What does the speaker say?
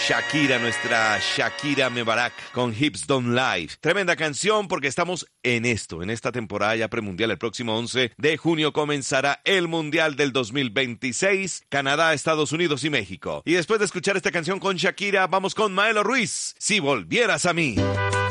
Shakira, nuestra Shakira Mebarak con Hips Don't Lie. Tremenda canción porque estamos en esta temporada ya premundial. El próximo 11 de junio comenzará el Mundial del 2026, Canadá, Estados Unidos y México. Y después de escuchar esta canción con Shakira, vamos con Maelo Ruiz, Si volvieras a mí.